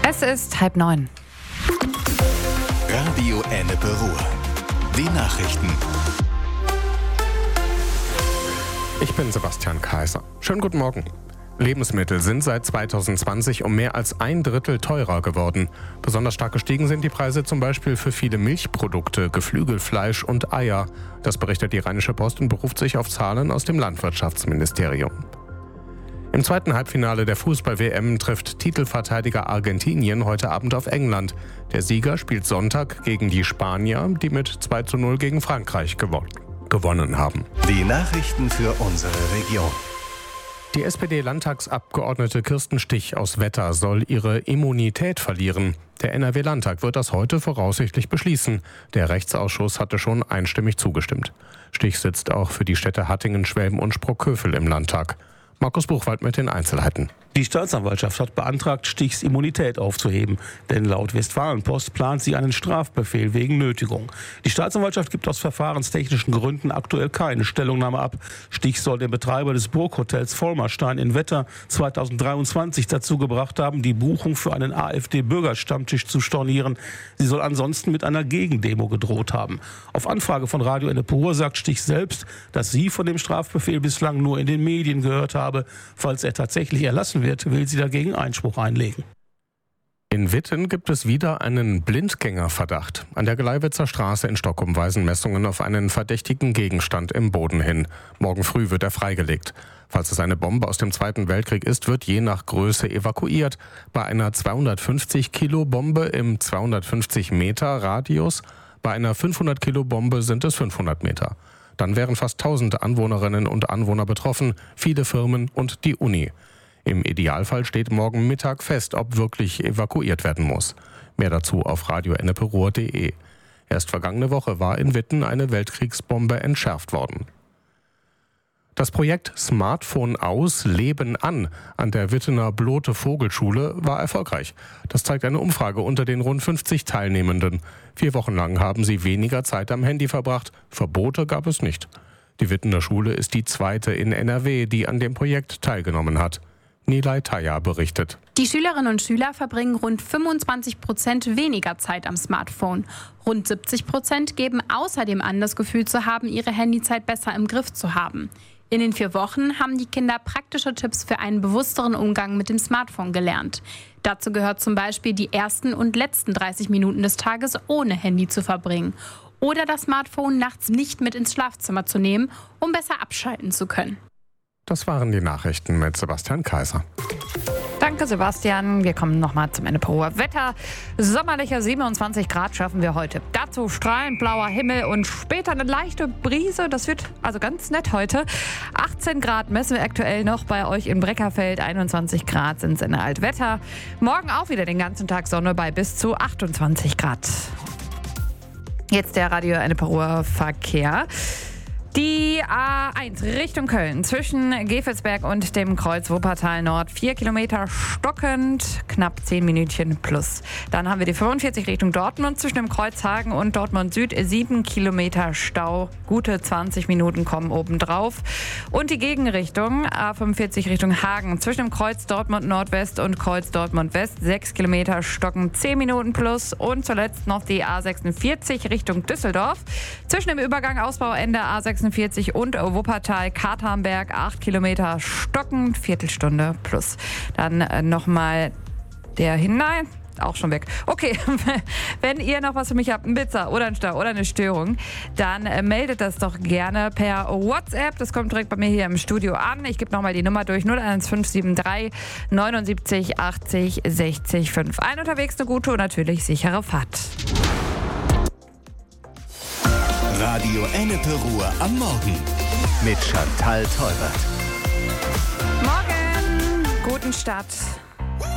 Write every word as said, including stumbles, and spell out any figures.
Es ist halb neun. Radio Ennepe Ruhr. Die Nachrichten. Ich bin Sebastian Kaiser. Schönen guten Morgen. Lebensmittel sind seit zweitausendzwanzig um mehr als ein Drittel teurer geworden. Besonders stark gestiegen sind die Preise zum Beispiel für viele Milchprodukte, Geflügelfleisch und Eier. Das berichtet die Rheinische Post und beruft sich auf Zahlen aus dem Landwirtschaftsministerium. Im zweiten Halbfinale der Fußball-W M trifft Titelverteidiger Argentinien heute Abend auf England. Der Sieger spielt Sonntag gegen die Spanier, die mit zwei zu null gegen Frankreich gewonnen, gewonnen haben. Die Nachrichten für unsere Region. Die S P D-Landtagsabgeordnete Kirsten Stich aus Wetter soll ihre Immunität verlieren. Der N R W-Landtag wird das heute voraussichtlich beschließen. Der Rechtsausschuss hatte schon einstimmig zugestimmt. Stich sitzt auch für die Städte Hattingen, Schwelm und Sprockhövel im Landtag. Markus Buchwald mit den Einzelheiten. Die Staatsanwaltschaft hat beantragt, Stichs Immunität aufzuheben. Denn laut Westfalenpost plant sie einen Strafbefehl wegen Nötigung. Die Staatsanwaltschaft gibt aus verfahrenstechnischen Gründen aktuell keine Stellungnahme ab. Stich soll den Betreiber des Burghotels Vollmerstein in Wetter zweitausenddreiundzwanzig dazu gebracht haben, die Buchung für einen AfD-Bürgerstammtisch zu stornieren. Sie soll ansonsten mit einer Gegendemo gedroht haben. Auf Anfrage von Radio Ennepe Ruhr sagt Stich selbst, dass sie von dem Strafbefehl bislang nur in den Medien gehört habe. Falls er tatsächlich erlassen wird, will sie dagegen Einspruch einlegen. In Witten gibt es wieder einen Blindgängerverdacht. An der Gleiwitzer Straße in Stockholm weisen Messungen auf einen verdächtigen Gegenstand im Boden hin. Morgen früh wird er freigelegt. Falls es eine Bombe aus dem Zweiten Weltkrieg ist, wird je nach Größe evakuiert. Bei einer zweihundertfünfzig Kilo Bombe im zweihundertfünfzig Meter Radius, bei einer fünfhundert Kilo Bombe sind es fünfhundert Meter. Dann wären fast tausend Anwohnerinnen und Anwohner betroffen, viele Firmen und die Uni. Im Idealfall steht morgen Mittag fest, ob wirklich evakuiert werden muss. Mehr dazu auf radio ennepe ruhr punkt de. Erst vergangene Woche war in Witten eine Weltkriegsbombe entschärft worden. Das Projekt Smartphone aus, Leben an an der Wittener Blote Vogelschule war erfolgreich. Das zeigt eine Umfrage unter den rund fünfzig Teilnehmenden. Vier Wochen lang haben sie weniger Zeit am Handy verbracht. Verbote gab es nicht. Die Wittener Schule ist die zweite in N R W, die an dem Projekt teilgenommen hat. Nilay Taya berichtet. Die Schülerinnen und Schüler verbringen rund fünfundzwanzig Prozent weniger Zeit am Smartphone. Rund siebzig Prozent geben außerdem an, das Gefühl zu haben, ihre Handyzeit besser im Griff zu haben. In den vier Wochen haben die Kinder praktische Tipps für einen bewussteren Umgang mit dem Smartphone gelernt. Dazu gehört zum Beispiel, die ersten und letzten dreißig Minuten des Tages ohne Handy zu verbringen. Oder das Smartphone nachts nicht mit ins Schlafzimmer zu nehmen, um besser abschalten zu können. Das waren die Nachrichten mit Sebastian Kaiser. Danke, Sebastian. Wir kommen nochmal zum Ennepe Ruhr Wetter. Sommerliche siebenundzwanzig Grad schaffen wir heute. Dazu strahlend blauer Himmel und später eine leichte Brise. Das wird also ganz nett heute. achtzehn Grad messen wir aktuell noch bei euch in Breckerfeld. einundzwanzig Grad sind es in der Altwetter. Morgen auch wieder den ganzen Tag Sonne bei bis zu achtundzwanzig Grad. Jetzt der Radio Ennepe Ruhr Verkehr. Die A eins Richtung Köln zwischen Gevelsberg und dem Kreuz Wuppertal Nord. Vier Kilometer stockend, knapp zehn Minütchen plus. Dann haben wir die fünfundvierzig Richtung Dortmund zwischen dem Kreuz Hagen und Dortmund Süd. Sieben Kilometer Stau, gute zwanzig Minuten kommen obendrauf. Und die Gegenrichtung A fünfundvierzig Richtung Hagen zwischen dem Kreuz Dortmund Nordwest und Kreuz Dortmund West. Sechs Kilometer stocken, zehn Minuten plus. Und zuletzt noch die A sechsundvierzig Richtung Düsseldorf zwischen dem Übergang Ausbauende A sechsundvierzig und Wuppertal-Katernberg, acht Kilometer stockend, Viertelstunde plus. Dann äh, nochmal der hinein, auch schon weg. Okay, wenn ihr noch was für mich habt, ein Blitzer oder ein Stau oder eine Störung, dann äh, meldet das doch gerne per WhatsApp. Das kommt direkt bei mir hier im Studio an. Ich gebe nochmal die Nummer durch, null eins fünf sieben drei neunundsiebzig achtzig sechzig fünf. Ein unterwegs eine gute und natürlich sichere Fahrt. Radio Ennepe Ruhr am Morgen mit Chantal Teubert. Morgen, guten Start.